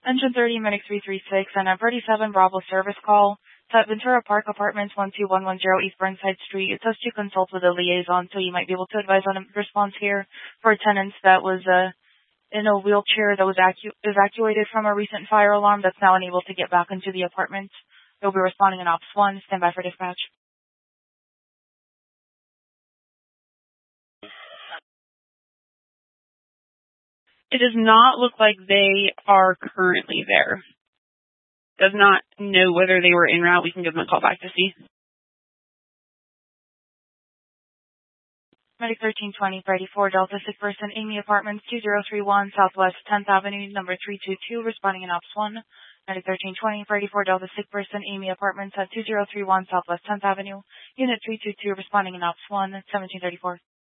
Engine 30, Medic 336, and a 37 Bravo service call. It's at Ventura Park Apartments 12110 East Burnside Street. It says to consult with a liaison, so you might be able to advise on a response here for a tenant that was in a wheelchair that was evacuated from a recent fire alarm that's now unable to get back into the apartment. They'll be responding in Ops 1. Stand by for dispatch. It does not look like they are currently there. Does not know whether they were en route. We can give them a call back to see. Medic 1320, Friday 4, Delta, sick person, Amy Apartments, 2031, Southwest 10th Avenue, number 322, responding in Ops 1. Medic 1320, Friday 4, Delta, sick person, Amy Apartments at 2031, Southwest 10th Avenue, Unit 322, responding in Ops 1, 1734.